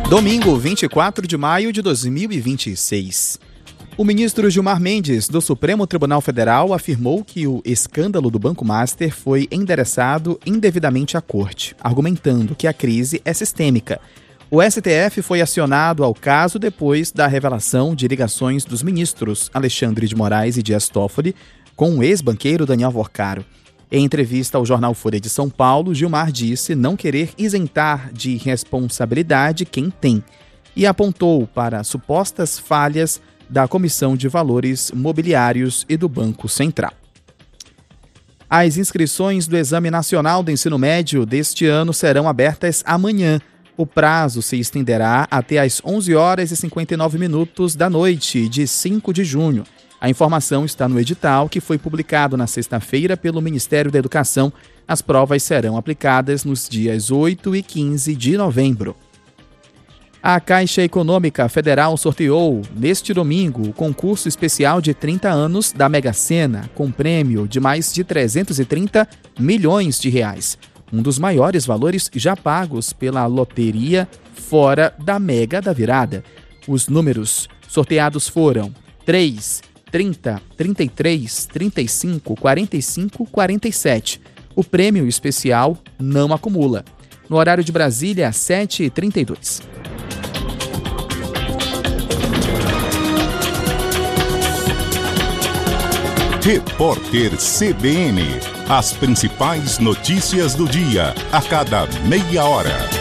Domingo, 24 de maio de 2026. O ministro Gilmar Mendes, do Supremo Tribunal Federal, afirmou que o escândalo do Banco Master foi endereçado indevidamente à corte, argumentando que a crise é sistêmica. O STF foi acionado ao caso depois da revelação de ligações dos ministros Alexandre de Moraes e Dias Toffoli com o ex-banqueiro Daniel Worcaro. Em entrevista ao jornal Folha de São Paulo, Gilmar disse não querer isentar de responsabilidade quem tem e apontou para supostas falhas da Comissão de Valores Mobiliários e do Banco Central. As inscrições do Exame Nacional do Ensino Médio deste ano serão abertas amanhã. O prazo se estenderá até às 11h59 da noite de 5 de junho. A informação está no edital que foi publicado na sexta-feira pelo Ministério da Educação. As provas serão aplicadas nos dias 8 e 15 de novembro. A Caixa Econômica Federal sorteou, neste domingo, o concurso especial de 30 anos da Mega Sena, com prêmio de mais de 330 milhões de reais. Um dos maiores valores já pagos pela loteria fora da Mega da Virada. Os números sorteados foram 3, 30, 33, 35, 45, 47. O prêmio especial não acumula. No horário de Brasília, 7h32. Repórter CBN. As principais notícias do dia, a cada meia hora.